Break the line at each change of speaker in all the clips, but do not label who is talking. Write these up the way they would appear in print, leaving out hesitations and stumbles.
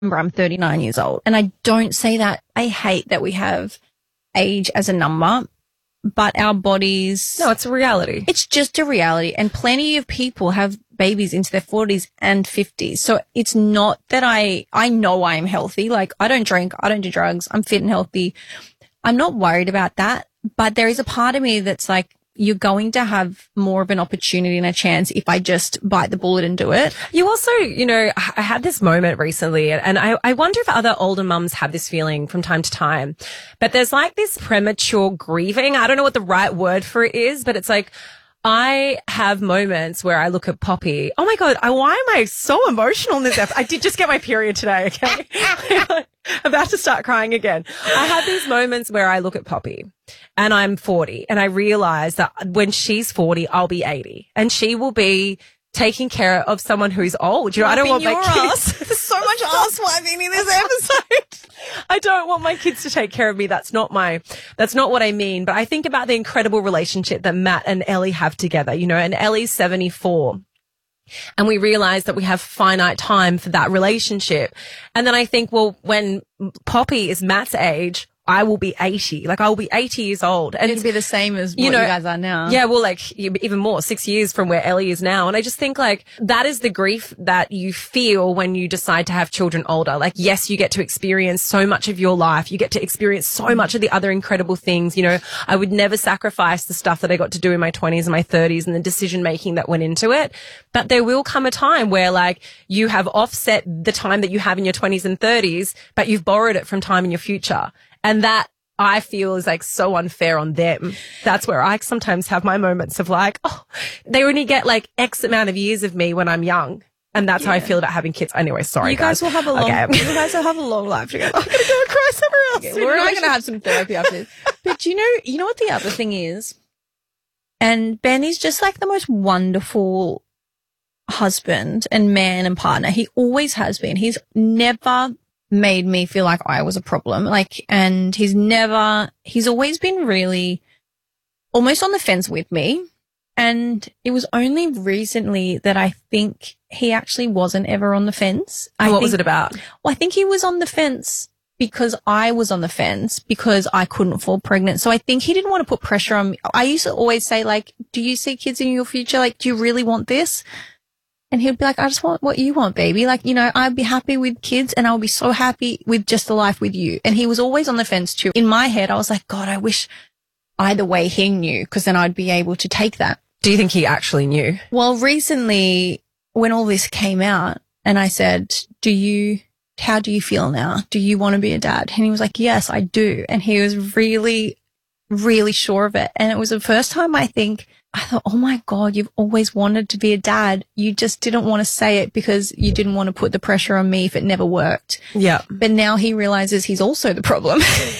Remember, I'm 39 years old, and I don't say that. I hate that we have age as a number, but our bodies...
No, it's a reality.
It's just a reality. And plenty of people have babies into their 40s and 50s. So it's not that I know I'm healthy. Like, I don't drink, I don't do drugs, I'm fit and healthy. I'm not worried about that. But there is a part of me that's like, you're going to have more of an opportunity and a chance if I just bite the bullet and do it.
You also, you know, I had this moment recently, and I wonder if other older mums have this feeling from time to time, but there's like this premature grieving. I don't know what the right word for it is, but it's like, I have moments where I look at Poppy. Oh my God, why am I so emotional in this episode? I did just get my period today, okay? I'm about to start crying again. I have these moments where I look at Poppy and I'm 40 and I realize that when she's 40, I'll be 80 and she will be taking care of someone who's old. You know, I don't want my kids.
There's so much ass wiping in this episode.
I don't want my kids to take care of me. That's not what I mean. But I think about the incredible relationship that Matt and Ellie have together, you know, and Ellie's 74. And we realize that we have finite time for that relationship. And then I think, well, when Poppy is Matt's age, I will be 80. Like, I will be 80 years old. And
it'd be the same as what you guys are now.
Yeah, well, like, even more, 6 years from where Ellie is now. And I just think, like, that is the grief that you feel when you decide to have children older. Like, yes, you get to experience so much of your life. You get to experience so much of the other incredible things. You know, I would never sacrifice the stuff that I got to do in my 20s and my 30s and the decision making that went into it. But there will come a time where, like, you have offset the time that you have in your 20s and 30s, but you've borrowed it from time in your future. And that I feel is like so unfair on them. That's where I sometimes have my moments of like, oh, they only get like X amount of years of me when I'm young. And that's how I feel about having kids. Anyway, sorry,
you guys. You guys will have a long life together. I'm going to go and cry somewhere else. Okay, we're going to have some therapy after this. But you know what the other thing is? And Ben is just like the most wonderful husband and man and partner. He always has been. He's never made me feel like I was a problem. Like, and he's always been really almost on the fence with me. And it was only recently that I think he actually wasn't ever on the fence.
What was it about?
Well, I think he was on the fence because I was on the fence because I couldn't fall pregnant. So I think he didn't want to put pressure on me. I used to always say, like, do you see kids in your future? Like, do you really want this? And he'd be like, I just want what you want, baby. Like, you know, I'd be happy with kids and I'll be so happy with just a life with you. And he was always on the fence too. In my head, I was like, God, I wish either way he knew because then I'd be able to take that.
Do you think he actually knew?
Well, recently when all this came out and I said, how do you feel now? Do you want to be a dad? And he was like, yes, I do. And he was really, really sure of it. And it was the first time I thought, oh my God, you've always wanted to be a dad. You just didn't want to say it because you didn't want to put the pressure on me if it never worked.
Yeah.
But now he realizes he's also the problem.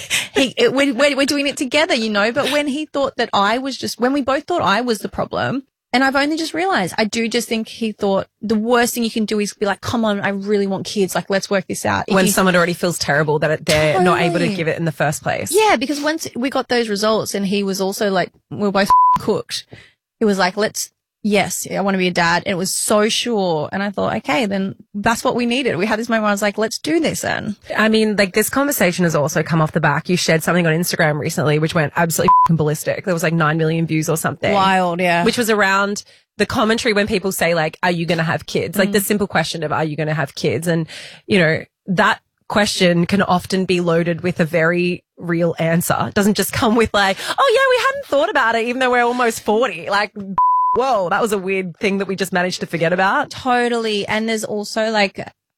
We're doing it together, you know, but when he thought that when we both thought I was the problem, and I've only just realized, I do just think he thought the worst thing you can do is be like, come on, I really want kids. Like, let's work this out.
When someone already feels terrible that they're not able to give it in the first place.
Yeah, because once we got those results and he was also like, we were both cooked. It was like, yes, I want to be a dad. And it was so sure. And I thought, okay, then that's what we needed. We had this moment where I was like, let's do this then.
I mean, like, this conversation has also come off the back. You shared something on Instagram recently, which went absolutely ballistic. There was like 9 million views or something.
Wild, yeah.
Which was around the commentary when people say, like, are you going to have kids? Like, the simple question of, are you going to have kids? And, you know, that question can often be loaded with a very real answer. It doesn't just come with like, oh yeah, we hadn't thought about it even though we're almost 40. Like, whoa, that was a weird thing that we just managed to forget about.
Totally. And there's also like,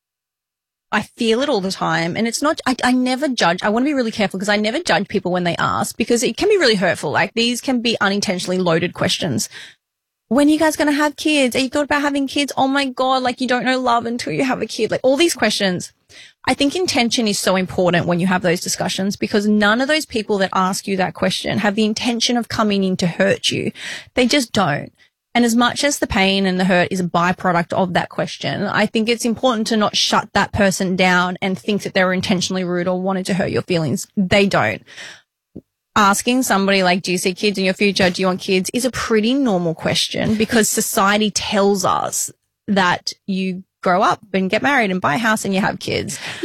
I feel it all the time. And it's not, I never judge. I want to be really careful because I never judge people when they ask because it can be really hurtful. Like, these can be unintentionally loaded questions. When are you guys going to have kids? Are you thought about having kids? Oh my God, like, you don't know love until you have a kid. Like, all these questions. I think intention is so important when you have those discussions because none of those people that ask you that question have the intention of coming in to hurt you. They just don't. And as much as the pain and the hurt is a byproduct of that question, I think it's important to not shut that person down and think that they were intentionally rude or wanted to hurt your feelings. They don't. Asking somebody like, do you see kids in your future? Do you want kids? Is a pretty normal question because society tells us that you grow up and get married and buy a house and you have kids.